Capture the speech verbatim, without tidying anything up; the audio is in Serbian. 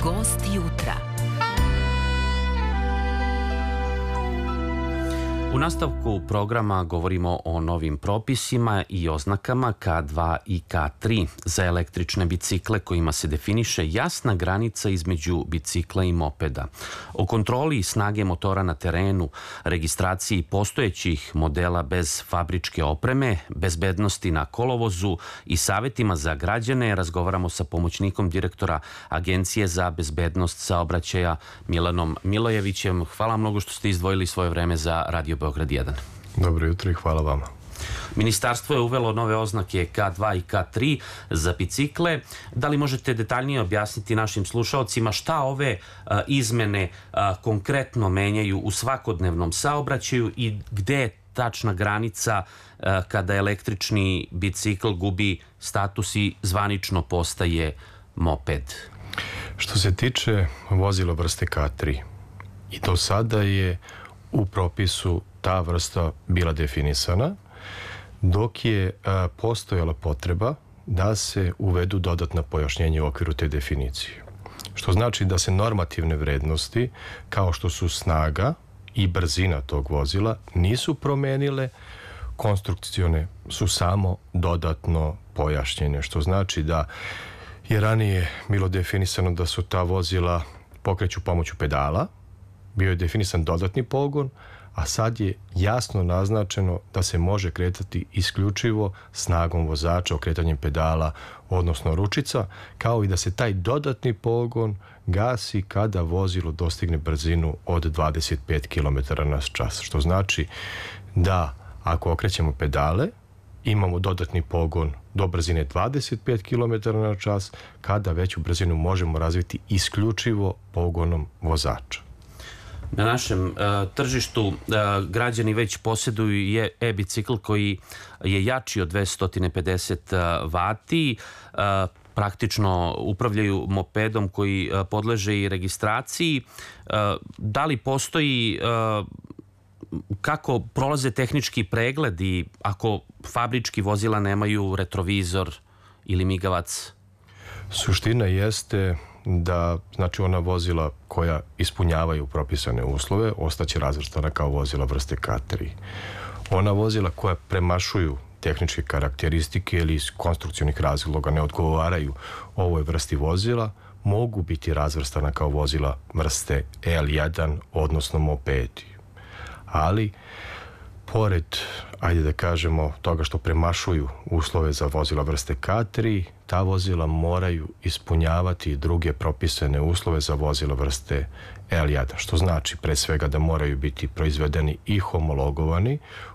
Gost jutra. U nastavku programa govorimo o novim propisima i oznakama K dva i K tri za električne bicikle kojima se definiše jasna granica između bicikla i mopeda. O kontroli snage motora na terenu, registraciji postojećih modela bez fabričke opreme, bezbednosti na kolovozu i savjetima za građane razgovaramo sa pomoćnikom direktora Agencije za bezbednost saobraćaja Milanom Milojevićem. Hvala mnogo što ste izdvojili svoje vreme za Radio Beograd jedan. Dobro jutro i hvala vama. Ministarstvo je uvelo nove oznake K dva i K tri za bicikle. Da li možete detaljnije objasniti našim slušalcima šta ove a, izmene a, konkretno menjaju u svakodnevnom saobraćaju i gde je tačna granica a, kada električni bicikl gubi status i zvanično postaje moped? Što se tiče vozila vrste K tri, i do sada je u propisu ta vrsta bila definisana, dok je a, postojala potreba da se uvedu dodatna pojašnjenja u okviru te definicije. Što znači da se normativne vrednosti, kao što su snaga i brzina tog vozila, nisu promenile, konstrukcione su samo dodatno pojašnjene, što znači da je ranije bilo definisano da su ta vozila pokreću pomoću pedala, bio je definisan dodatni pogon, a sad je jasno naznačeno da se može kretati isključivo snagom vozača, okretanjem pedala, odnosno ručica, kao i da se taj dodatni pogon gasi kada vozilo dostigne brzinu od dvadeset pet kilometara na čas. Što znači da ako okrećemo pedale, imamo dodatni pogon do brzine dvadeset pet kilometara na čas, kada veću brzinu možemo razviti isključivo pogonom vozača. Na našem uh, tržištu uh, građani već posjeduju je e-bicikl koji je jači od dvesta pedeset vati, uh, praktično upravljaju mopedom koji uh, podleže i registraciji. Uh, da li postoji, uh, kako prolaze tehnički pregledi ako fabrički vozila nemaju retrovizor ili migavac? Suština jeste da, znači, ona vozila koja ispunjavaju propisane uslove ostaće razvrstana kao vozila vrste K tri. Ona vozila koja premašuju tehničke karakteristike ili iz konstrukcionih razloga ne odgovaraju ovoj vrsti vozila, mogu biti razvrstana kao vozila vrste L jedan, odnosno mopedi. Ali, pored, ajde da kažemo, toga što premašuju uslove za vozila vrste K tri, ta vozila moraju ispunjavati druge propisane uslove za vozila vrste L jedan, što znači pre svega da moraju biti proizvedeni i homologovani